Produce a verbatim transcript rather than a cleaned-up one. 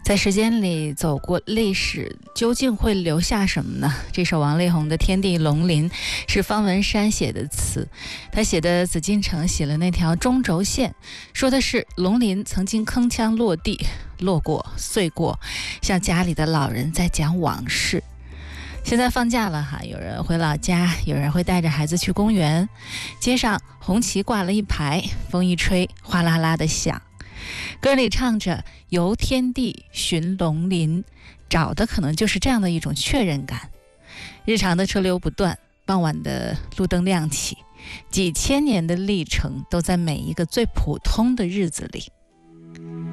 在时间里走过历史，究竟会留下什么呢？这首王力宏的《天地龙鳞》是方文山写的词，他写的紫禁城写了那条中轴线，说的是龙鳞曾经铿锵落地，落过碎过，像家里的老人在讲往事。现在放假了哈，有人回老家，有人会带着孩子去公园，街上红旗挂了一排，风一吹哗啦啦的响。歌里唱着游天地寻龙鳞，找的可能就是这样的一种确认感。日常的车流不断，傍晚的路灯亮起，几千年的历程都在每一个最普通的日子里。